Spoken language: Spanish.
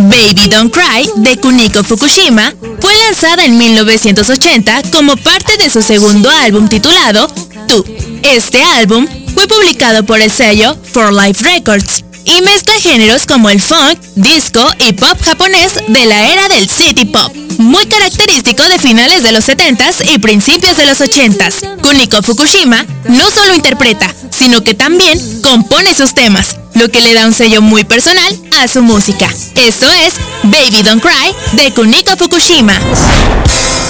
Baby Don't Cry de Kuniko Fukushima fue lanzada en 1980 como parte de su segundo álbum titulado Tú. Este álbum fue publicado por el sello 4Life Records y mezcla géneros como el funk, disco y pop japonés de la era del city pop, muy característico de finales de los 70s y principios de los 80s. Kuniko Fukushima no solo interpreta, sino que también compone sus temas, lo que le da un sello muy personal a su música. Esto es Baby Don't Cry de Kuniko Fukushima.